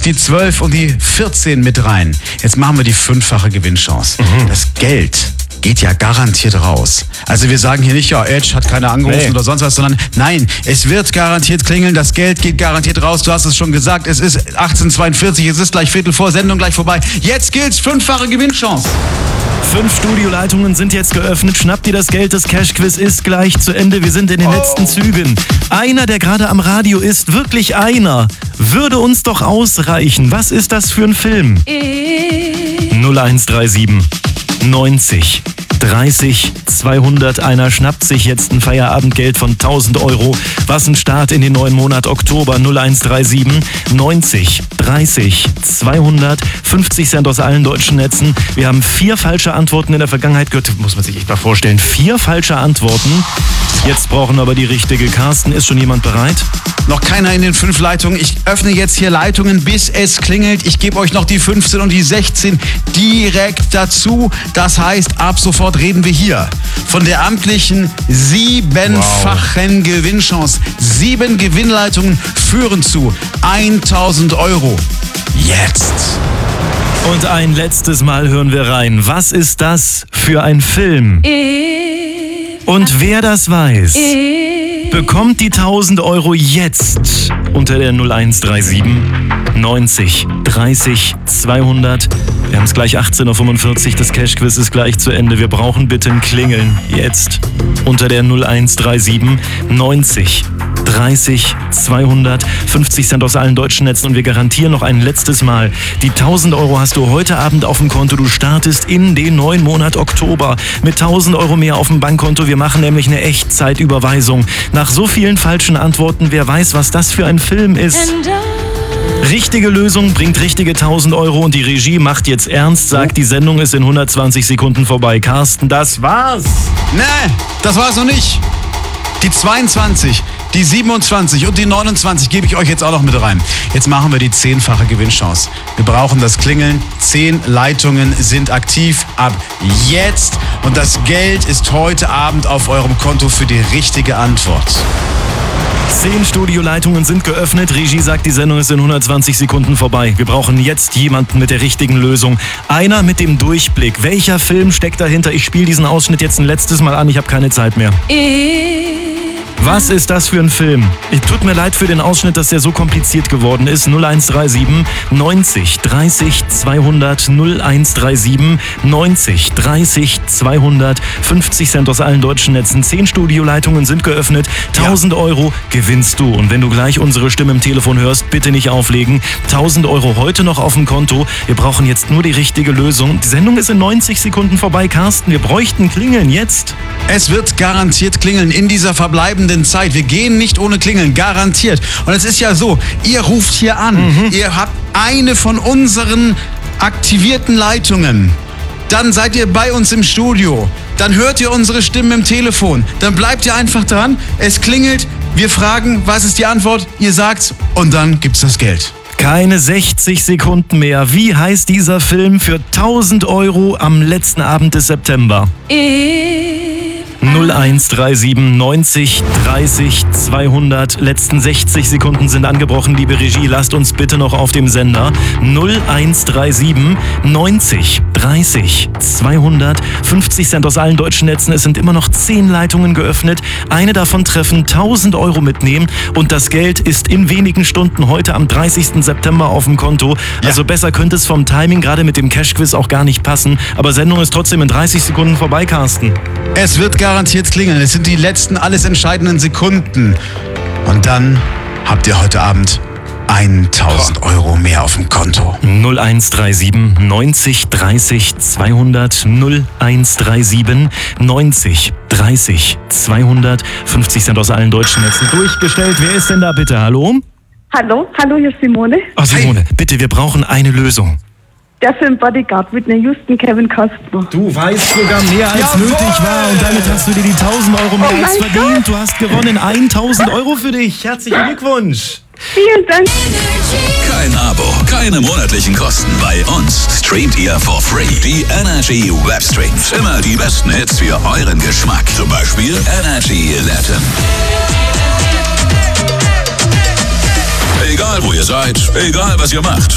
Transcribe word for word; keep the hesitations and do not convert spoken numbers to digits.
die zwölf und die vierzehn mit rein. Jetzt machen wir die fünffache Gewinnchance. Mhm. Das Geld geht ja garantiert raus. Also wir sagen hier nicht, ja, Edge hat keiner angerufen nee. oder sonst was, sondern nein, es wird garantiert klingeln, das Geld geht garantiert raus. Du hast es schon gesagt, es ist achtzehn Uhr zweiundvierzig, es ist gleich Viertel vor, Sendung gleich vorbei. Jetzt gilt's, fünffache Gewinnchance. Fünf Studioleitungen sind jetzt geöffnet. Schnapp dir das Geld, das Cash-Quiz ist gleich zu Ende. Wir sind in den oh. letzten Zügen. Einer, der gerade am Radio ist, wirklich einer, würde uns doch ausreichen. Was ist das für ein Film? null eins drei sieben neunzig dreißig zweihundert. Einer schnappt sich jetzt ein Feierabendgeld von tausend Euro. Was ein Start in den neuen Monat Oktober. null eins drei sieben neunzig dreißig zweihundert. fünfzig Cent aus allen deutschen Netzen. Wir haben vier falsche Antworten in der Vergangenheit gehört. Muss man sich echt mal vorstellen. Vier falsche Antworten. Jetzt brauchen wir aber die richtige. Carsten, ist schon jemand bereit? Noch keiner in den fünf Leitungen. Ich öffne jetzt hier Leitungen, bis es klingelt. Ich gebe euch noch die fünfzehn und die sechzehn direkt dazu. Das heißt, ab sofort reden wir hier von der amtlichen siebenfachen wow. Gewinnchance. Sieben Gewinnleitungen führen zu tausend Euro. Jetzt. Und ein letztes Mal hören wir rein. Was ist das für ein Film? Und wer das weiß, bekommt die tausend Euro jetzt unter der null eins drei sieben neunzig dreißig zweihundert. Wir haben es gleich achtzehn Uhr fünfundvierzig, das Cash-Quiz ist gleich zu Ende. Wir brauchen bitte ein Klingeln jetzt unter der null eins drei sieben neunzig dreißig zweihundert. fünfzig Cent aus allen deutschen Netzen und wir garantieren noch ein letztes Mal. Die tausend Euro hast du heute Abend auf dem Konto. Du startest in den neuen Monat Oktober mit tausend Euro mehr auf dem Bankkonto. Wir machen nämlich eine Echtzeitüberweisung. Nach so vielen falschen Antworten, wer weiß, was das für ein Film ist. Richtige Lösung bringt richtige tausend Euro und die Regie macht jetzt ernst, sagt, die Sendung ist in hundertzwanzig Sekunden vorbei. Carsten, das war's. Nee, das war's noch nicht. Die zweiundzwanzig, die siebenundzwanzig und die neunundzwanzig gebe ich euch jetzt auch noch mit rein. Jetzt machen wir die zehnfache Gewinnchance. Wir brauchen das Klingeln. Zehn Leitungen sind aktiv ab jetzt. Und das Geld ist heute Abend auf eurem Konto für die richtige Antwort. Zehn Studioleitungen sind geöffnet. Regie sagt, die Sendung ist in hundertzwanzig Sekunden vorbei. Wir brauchen jetzt jemanden mit der richtigen Lösung. Einer mit dem Durchblick. Welcher Film steckt dahinter? Ich spiele diesen Ausschnitt jetzt ein letztes Mal an. Ich habe keine Zeit mehr. Was ist das für ein Film? Tut mir leid für den Ausschnitt, dass der so kompliziert geworden ist. null eins drei sieben neunzig dreißig zweihundert. null eins drei sieben neunzig dreißig zweihundert. fünfzig Cent aus allen deutschen Netzen. Zehn Studioleitungen sind geöffnet. tausend ja. Euro gewinnst du. Und wenn du gleich unsere Stimme im Telefon hörst, bitte nicht auflegen. tausend Euro heute noch auf dem Konto. Wir brauchen jetzt nur die richtige Lösung. Die Sendung ist in neunzig Sekunden vorbei. Carsten, wir bräuchten Klingeln jetzt. Es wird garantiert klingeln in dieser verbleibenden Zeit. Wir gehen nicht ohne Klingeln, garantiert. Und es ist ja so, ihr ruft hier an, mhm. ihr habt eine von unseren aktivierten Leitungen. Dann seid ihr bei uns im Studio. Dann hört ihr unsere Stimmen im Telefon. Dann bleibt ihr einfach dran. Es klingelt. Wir fragen, was ist die Antwort? Ihr sagt's und dann gibt's das Geld. Keine sechzig Sekunden mehr. Wie heißt dieser Film für tausend Euro am letzten Abend des September? null eins drei sieben neunzig dreißig zweihundert. Letzten sechzig Sekunden sind angebrochen, liebe Regie. Lasst uns bitte noch auf dem Sender. null eins drei sieben neunzig dreißig zweihundert. fünfzig Cent aus allen deutschen Netzen. Es sind immer noch zehn Leitungen geöffnet. Eine davon treffen, tausend Euro mitnehmen. Und das Geld ist in wenigen Stunden heute am dreißigsten September auf dem Konto. Ja. Also besser könnte es vom Timing gerade mit dem Cash-Quiz auch gar nicht passen. Aber Sendung ist trotzdem in dreißig Sekunden vorbei, Carsten. Es wird garantiert klingeln. Es sind die letzten, alles entscheidenden Sekunden. Und dann habt ihr heute Abend tausend Euro mehr auf dem Konto. null eins drei sieben neunzig dreißig zweihundert. null eins drei sieben neunzig dreißig zweihundert. fünfzig Cent aus allen deutschen Netzen durchgestellt. Wer ist denn da bitte? Hallo? Hallo, hallo, hier ist Simone. Ach, Simone, hey. Bitte, wir brauchen eine Lösung. Der Film Bodyguard, Whitney Houston, Kevin Costner. Du weißt sogar mehr als Jawohl. nötig war und damit hast du dir die tausend Euro mehr oh als verdient. Gott. Du hast gewonnen, tausend Euro für dich. Herzlichen Glückwunsch. Vielen Dank. Kein Abo, keine monatlichen Kosten. Bei uns streamt ihr for free die Energy Webstreams. Immer die besten Hits für euren Geschmack. Zum Beispiel Energy Latin. Egal wo ihr seid, egal was ihr macht.